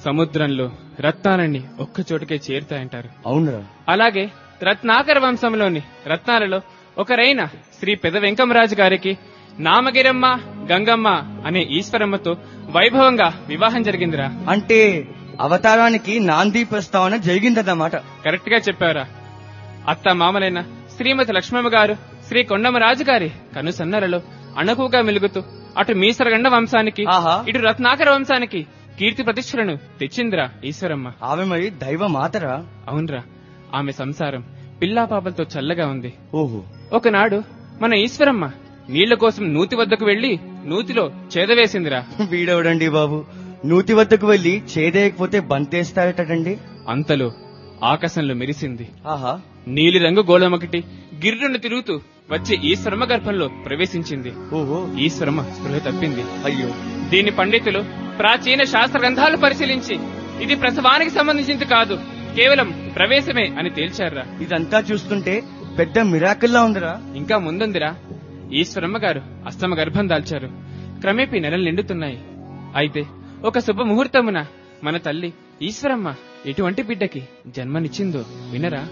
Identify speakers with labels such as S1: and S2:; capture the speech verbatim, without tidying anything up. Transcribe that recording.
S1: సముద్రంలో రత్నాలన్నీ ఒక్క చోటుకే చేరుతాయంటారు.
S2: అవునరా.
S1: అలాగే రత్నాకర వంశంలోని రత్నాలలో ఒకరైన శ్రీ పెద వెంకమరాజు గారికి నామగిరమ్మ గంగమ్మ అనే ఈశ్వరమ్మతో వైభవంగా వివాహం జరిగిందిరా.
S2: అంటే అవతారానికి నాంది ప్రస్తావన జరిగిందన్నమాట.
S1: కరెక్ట్ గా చెప్పారా. అత్త మామలైన శ్రీమతి లక్ష్మమ్మ గారు శ్రీ కొండమరాజు గారి కనుసన్నరలో అణకుగా మెలుగుతూ అటు మీసరగండ వంశానికి ఇటు రత్నాకర వంశానికి కీర్తి ప్రతిష్టలను తెచ్చిందిరా ఈశ్వరమ్మ.
S2: ఆమె మరి దైవ మాతరా?
S1: అవునరా. ఆమె సంసారం పిల్లా పాపలతో చల్లగా ఉంది.
S2: ఓహో.
S1: ఒకనాడు మన ఈశ్వరమ్మ నీళ్ల కోసం నూతి వద్దకు వెళ్లి నూతిలో చేదవేసిందిరా.
S2: వీడవడండి బాబు, నూతి వద్దకు వెళ్లి చేదేయకపోతే బంతేస్తారటండి.
S1: అంతలో ఆకాశంలో మెరిసింది.
S2: ఆహా.
S1: నీలి రంగు గోళమొకటి గిర్రును తిరుగుతూ వచ్చి ఈశ్వరమ్మ గర్భంలో ప్రవేశించింది.
S2: ఓహో.
S1: ఈశ్వరమ్మ స్పృహ తప్పింది.
S2: అయ్యో.
S1: దీని పండితులు ప్రాచీన శాస్త్ర గ్రంథాలు పరిశీలించి ఇది ప్రసవానికి సంబంధించింది కాదు, కేవలం ప్రవేశమే అని తేల్చారా.
S2: ఇదంతా చూస్తుంటే పెద్ద మిరాకిల్లా ఉందిరా.
S1: ఇంకా ముందుందిరా. ఈశ్వరమ్మ గారు అష్టమ గర్భం దాల్చారు. క్రమేపీ నెలలు నిండుతున్నాయి. అయితే ఒక శుభ ముహూర్తమున మన తల్లి ఈశ్వరమ్మ ఎటువంటి బిడ్డకి జన్మనిచ్చిందో వినరా.